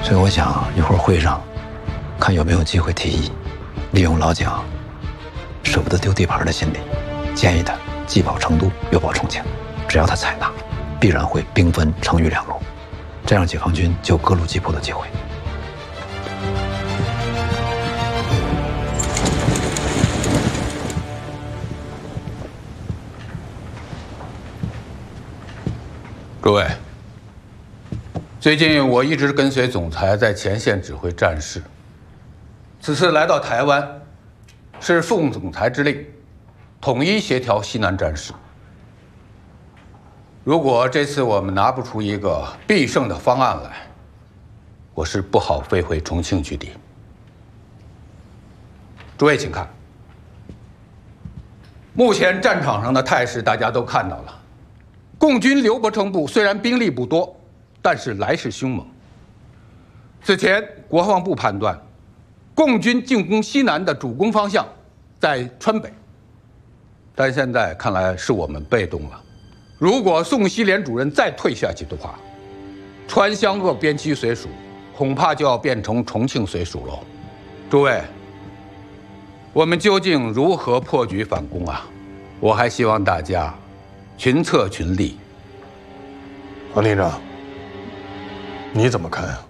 所以我想一会儿会上，看有没有机会提议，利用老蒋舍不得丢地盘的心理，建议他既保成都又保重庆，只要他采纳，必然会兵分成渝两路，这样解放军就各路击破的机会。 诸位，最近我一直跟随总裁在前线指挥战事。此次来到台湾，是奉总裁之令，统一协调西南战事。如果这次我们拿不出一个必胜的方案来，我是不好飞回重庆据地。诸位请看，目前战场上的态势大家都看到了。共军刘伯承部虽然兵力不多，但是来势凶猛。此前国防部判断，共军进攻西南的主攻方向在川北，但现在看来是我们被动了。如果宋希濂主任再退下去的话，川湘鄂边区随属恐怕就要变成重庆随属喽。诸位，我们究竟如何破局反攻啊？我还希望大家群策群力。 王连长，你怎么看啊？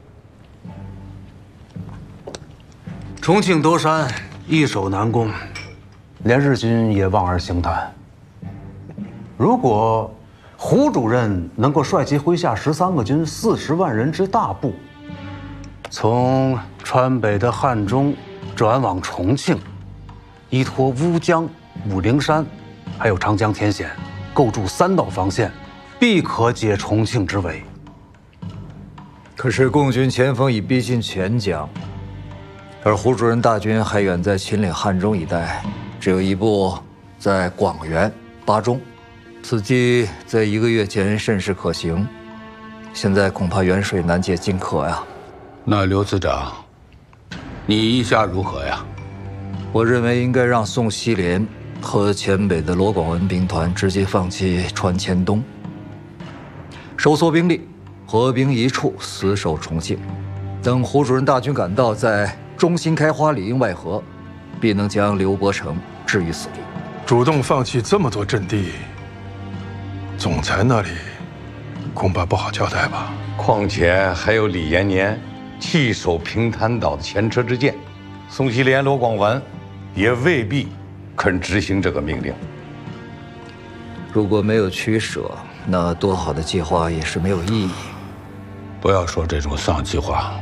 重庆多山易守难攻，连日军也望而兴叹。如果胡主任能够率其麾下13个军40万人之大部，从川北的汉中转往重庆，依托乌江、武陵山，还有长江天险，构筑3道防线，必可解重庆之围。 可是共军前锋已逼近钱江，而胡主任大军还远在秦岭汉中一带，只有一部在广元、巴中。此计在1个月前甚是可行，现在恐怕远水难解近渴呀。 那刘次长，你意下如何呀？ 我认为应该让宋希濂和黔北的罗广文兵团直接放弃川黔东，收缩兵力，合兵一处，死守重庆。等胡主任大军赶到，在中心开花里应外合，必能将刘伯承置于死地。 主动放弃这么多阵地，总裁那里恐怕不好交代吧？ 况且还有李延年弃守平潭岛的前车之鉴，宋希濂、罗广文也未必肯执行这个命令。 如果没有取舍，那多好的计划也是没有意义。 不要说这种丧气话。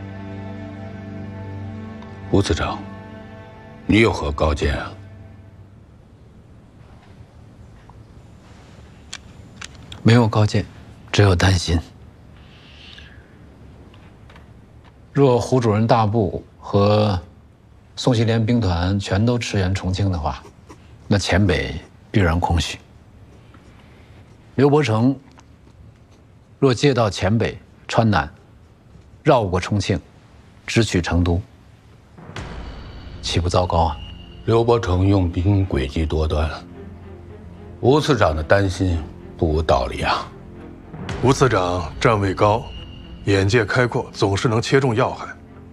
吴次长，你有何高见啊？ 没有高见，只有担心。若胡主任大部和宋希濂兵团全都驰援重庆的话，那黔北必然空虚。刘伯承若借道黔北、川南，绕过重庆，直取成都，岂不糟糕啊？ 刘伯承用兵诡计多端，吴次长的担心不无道理啊。 吴次长站位高，眼界开阔，总是能切中要害。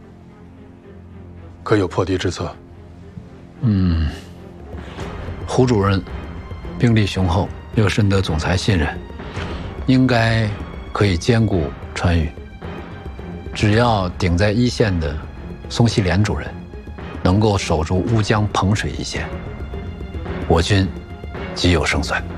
可有破敌之策？ 胡主任兵力雄厚，又深得总裁信任，应该可以兼顾川渝。只要顶在一线的宋希濂主任能够守住乌江彭水一线，我军即有胜算。